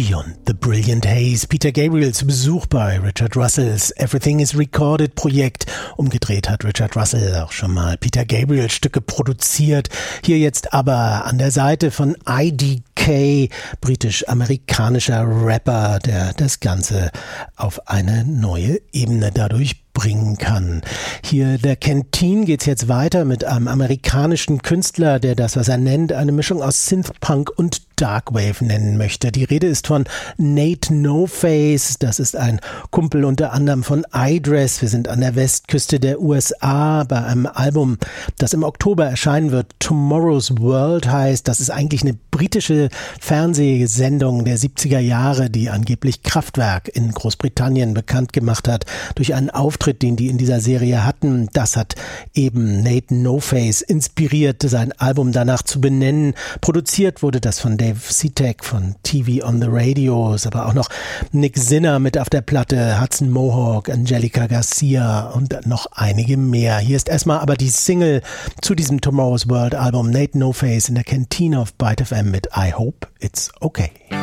Beyond the Brilliant Haze. Peter Gabriel zu Besuch bei Richard Russells Everything is Recorded Projekt. Umgedreht hat Richard Russell auch schon mal Peter Gabriel Stücke produziert. Hier jetzt aber an der Seite von IDK, britisch-amerikanischer Rapper, der das Ganze auf eine neue Ebene dadurch bringen kann. Hier der Canteen geht's jetzt weiter mit einem amerikanischen Künstler, der das, was er nennt, eine Mischung aus Synthpunk und Darkwave nennen möchte. Die Rede ist von Nate No Face. Das ist ein Kumpel unter anderem von iDress. Wir sind an der Westküste der USA bei einem Album, das im Oktober erscheinen wird. Tomorrow's World heißt. Das ist eigentlich eine britische Fernsehsendung der 70er Jahre, die angeblich Kraftwerk in Großbritannien bekannt gemacht hat durch einen Auftritt, den die in dieser Serie hatten. Das hat eben Nate No Face inspiriert, sein Album danach zu benennen. Produziert wurde das von Dave Sitek von TV on the Radio, ist aber auch noch Nick Sinner mit auf der Platte, Hudson Mohawk, Angelica Garcia und noch einige mehr. Hier ist erstmal aber die Single zu diesem Tomorrow's World Album, Nate No Face in der Kantine auf Byte FM mit I Hope It's Okay.